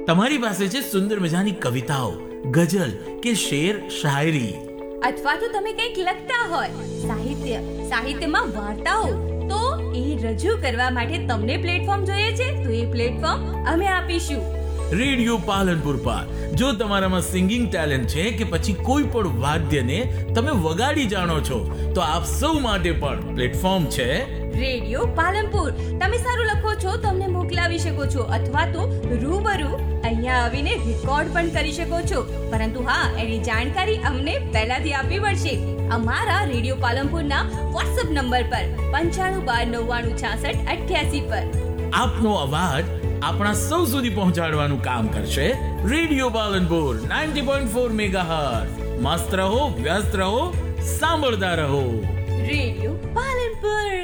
તમારી પાસે છે સુંદર મજાની કવિતાઓ, ગઝલ કે શેર શાયરી, અથવા તો તમે કંઈક લખતા હોય, સાહિત્યમાં વાર્તાઓ, તો એ રજૂ કરવા માટે તમને પ્લેટફોર્મ જોઈએ છે, તો એ પ્લેટફોર્મ અમે આપીશું. રેડિયો પાલનપુર પર. જો તમારામાં સિંગિંગ ટેલેન્ટ છે કે પછી કોઈ પણ વાદ્યને તમે વગાડી જાણો છો, તો આપ સૌ માટે પણ પ્લેટફોર્મ છે રેડિયો પાલનપુર. તમે સારું લખો છો તો અમને મોકલાવી શકો છો, અથવા તો રૂબરૂ અહીંયા આવીને રેકોર્ડ પણ કરી શકો છો. પરંતુ હા, એની જાણકારી અમને પહેલાથી આપવી પડશે. અમારા રેડિયો પાલનપુરના વોટ્સએપ નંબર પર 9512996688 પર આપનો અવાજ આપણા સૌ સુધી પહોંચાડવાનું કામ કરશે રેડિયો પાલનપુર 90.4 મેગાહર્ટ્ઝ. મસ્ત રહો, વ્યસ્ત રહો, સાંભળતા રહો. રેડિયો પાલનપુર.